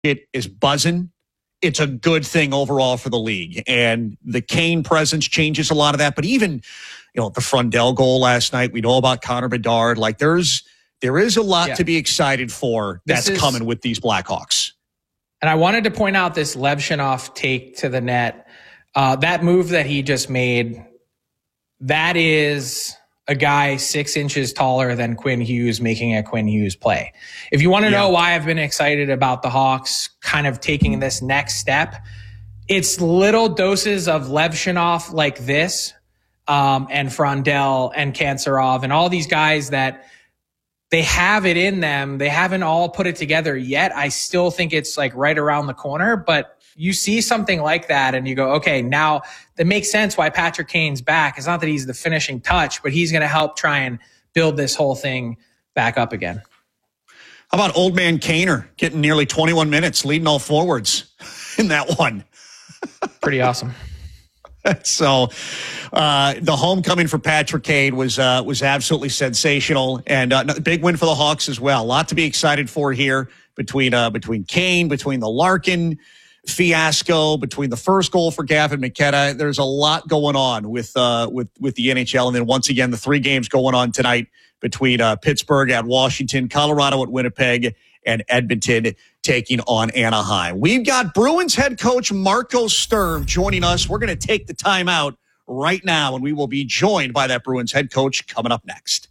it is buzzing. It's a good thing overall for the league. And the Kane presence changes a lot of that. But even, the Frundell goal last night, we know about Connor Bedard. Like there is a lot to be excited for that's coming with these Blackhawks. And I wanted to point out this Levshunov take to the net. That move that he just made, that is a guy 6 inches taller than Quinn Hughes making a Quinn Hughes play. If you want to know why I've been excited about the Hawks kind of taking this next step, it's little doses of Levshunov like this, and Frundell and Kanserov and all these guys that they have it in them. They haven't all put it together yet. I still think it's like right around the corner, but you see something like that and you go, okay, now that makes sense why Patrick Kane's back. It's not that he's the finishing touch, but he's going to help try and build this whole thing back up again. How about old man Kaner getting nearly 21 minutes, leading all forwards in that one? Pretty awesome. So the homecoming for Patrick Kane was absolutely sensational, and a big win for the Hawks as well. A lot to be excited for here between Kane, between the Larkin fiasco, between the first goal for Gavin McKenna. There's a lot going on with the NHL, and then once again the 3 games going on tonight between Pittsburgh at Washington, Colorado at Winnipeg, and Edmonton taking on Anaheim. We've got Bruins head coach Marco Sturm joining us. We're going to take the time out right now, and we will be joined by that Bruins head coach coming up next.